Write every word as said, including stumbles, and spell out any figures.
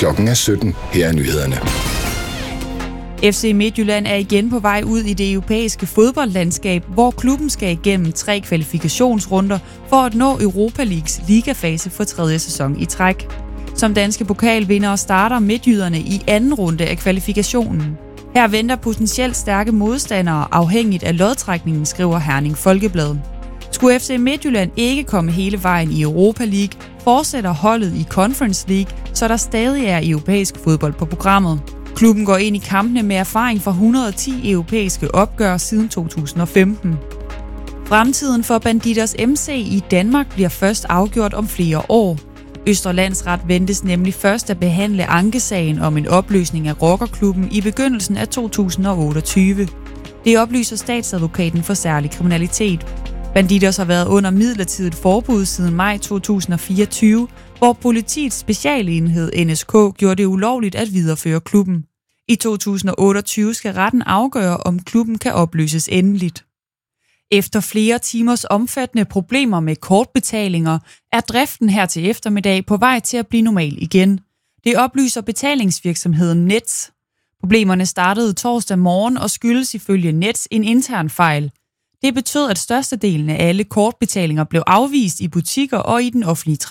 Klokken er sytten. Her er nyhederne. F C Midtjylland er igen på vej ud i det europæiske fodboldlandskab, hvor klubben skal igennem tre kvalifikationsrunder for at nå Europa Leagues ligafase for tredje sæson i træk. Som danske pokalvindere starter midtjyderne i anden runde af kvalifikationen. Her venter potentielt stærke modstandere afhængigt af lodtrækningen, skriver Herning Folkeblad. Skulle F C Midtjylland ikke komme hele vejen i Europa League, fortsætter holdet i Conference League, så der stadig er europæisk fodbold på programmet. Klubben går ind i kampene med erfaring fra et hundrede og ti europæiske opgør siden to tusind og femten. Fremtiden for Banditers M C i Danmark bliver først afgjort om flere år. Østre Landsret ventes nemlig først at behandle ankesagen om en opløsning af rockerklubben i begyndelsen af to tusind og otteogtyve. Det oplyser statsadvokaten for særlig kriminalitet. Banditers har været under midlertidigt forbud siden maj to tusind og fireogtyve, hvor politiets specialenhed N S K gjorde det ulovligt at videreføre klubben. I to tusind og otteogtyve skal retten afgøre, om klubben kan opløses endeligt. Efter flere timers omfattende problemer med kortbetalinger, er driften her til eftermiddag på vej til at blive normal igen. Det oplyser betalingsvirksomheden Nets. Problemerne startede torsdag morgen og skyldes ifølge Nets en intern fejl. Det betød, at størstedelen af alle kortbetalinger blev afvist i butikker og i den offentlige transport.